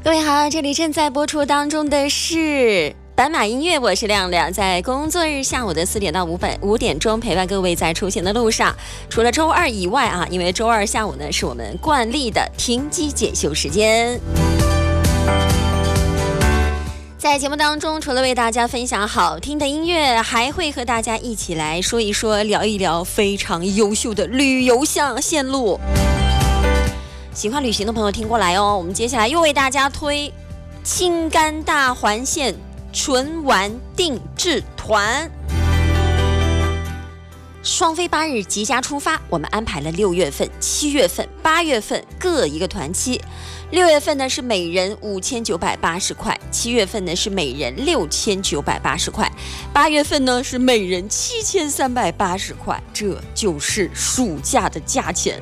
各位好，这里正在播出当中的是斑马音乐，我是亮亮，在工作日下午的4点到5点钟陪伴各位在出行的路上。除了周二以外啊，因为周二下午呢是我们惯例的停机解秀时间。在节目当中，除了为大家分享好听的音乐，还会和大家一起来说一说、聊一聊非常优秀的旅游线路。喜欢旅行的朋友听过来哦，我们接下来又为大家推青甘大环线纯玩定制团，双飞8日即将出发，我们安排了6月份、7月份、8月份各一个团期。6月份呢是每人5980块，7月份呢是每人6980块，8月份呢是每人7380块，这就是暑假的价钱。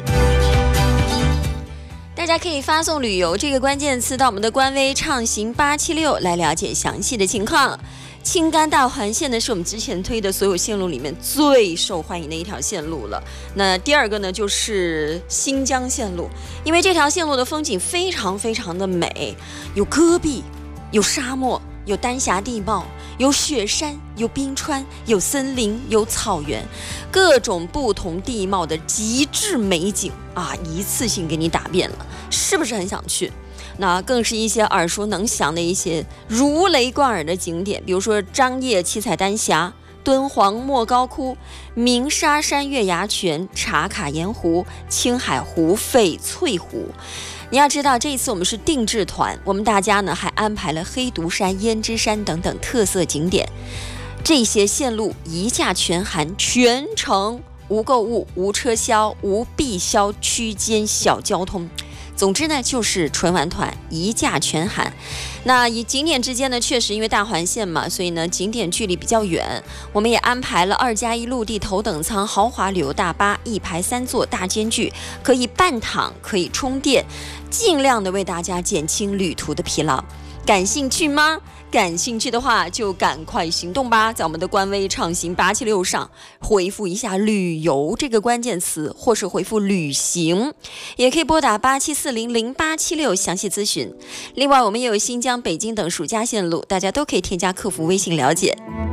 大家可以发送旅游这个关键词到我们的官微畅行876来了解详细的情况。青甘大环线呢是我们之前推的所有线路里面最受欢迎的一条线路了。那第二个呢就是新疆线路，因为这条线路的风景非常非常的美，有戈壁，有沙漠，有丹霞地貌，有雪山，有冰川，有森林，有草原，各种不同地貌的极致美景啊，一次性给你打遍了，是不是很想去？那更是一些耳熟能详的一些如雷贯耳的景点，比如说张掖七彩丹霞、敦煌莫高窟、鸣沙山月牙泉、茶卡盐湖、青海湖、翡翠湖。你要知道，这一次我们是定制团，我们大家呢还安排了黑毒山、胭脂山等等特色景点，这些线路一价全含，全程无购物、无车厢、无必销区间小交通。总之呢，就是纯玩团，一价全含。那以景点之间呢，确实因为大环线嘛，所以呢景点距离比较远，我们也安排了2+1陆地头等舱豪华旅游大巴，1排3座大间距，可以半躺，可以充电，尽量的为大家减轻旅途的疲劳。感兴趣吗？感兴趣的话就赶快行动吧，在我们的官微畅行876上回复一下旅游这个关键词，或是回复旅行，也可以拨打87400876详细咨询。另外我们也有新疆、北京等暑假线路，大家都可以添加客服微信了解。